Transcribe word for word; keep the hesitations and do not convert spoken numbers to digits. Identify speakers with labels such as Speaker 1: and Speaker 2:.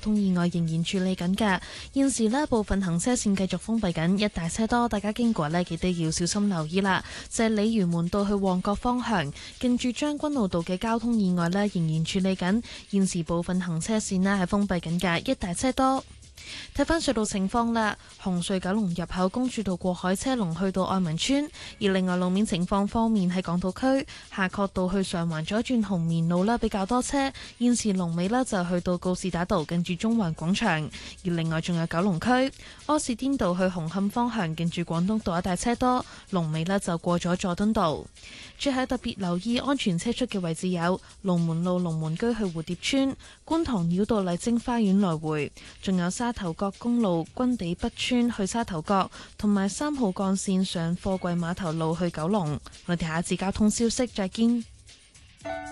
Speaker 1: 通意外仍然處理緊㗎。現時呢，部分行車線繼續封閉緊，一大車多，大家經過呢，記得要小心留意啦。就係鯉魚門道去旺角方向，近住將軍澳道嘅交通意外呢，仍然處理緊，現時部分行車線呢係封閉緊㗎，一大車多。睇返隧道情況啦，紅隧九龍入口公主道過海車龍去到愛民村，而另外路面情況方面喺港島區夏慤道去上環左轉紅棉路啦，比較多車，現時龍尾呢就去到告士打道近住中環廣場，而另外仲有九龍區柯士甸道去紅磡方向近住廣東道一帶車多，龍尾呢就過咗佐敦道。最後特別留意安全車速嘅位置有龍門路龍門居去蝴蝶村、觀塘繞道麗晶花園來回，仲有沙頭角公路軍地北村去沙頭角，同埋三號幹線上貨櫃碼頭路去九龍。我哋下一次交通消息再見。